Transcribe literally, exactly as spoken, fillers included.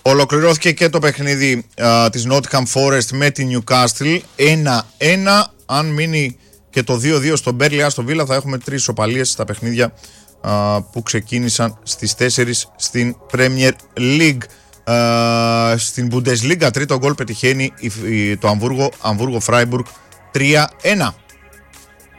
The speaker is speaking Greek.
Ολοκληρώθηκε και το παιχνίδι α, της Nottingham Forest με τη Newcastle ένα ένα. Αν μείνει και το δύο δύο στον Burnley Aston Villa, θα έχουμε τρεις ισοπαλίες στα παιχνίδια α, που ξεκίνησαν στις τέσσερις στην Premier League. Α, στην Bundesliga τρίτο γκολ πετυχαίνει η, η, το Αμβούργο, Αμβούργο Freiburg τρία ένα.